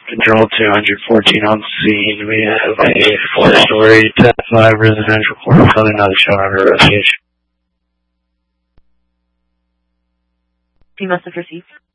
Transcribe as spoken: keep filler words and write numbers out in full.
Control two fourteen on scene. We have a four-story, Cat five residential quarter building, not a show under investigation. You must have received.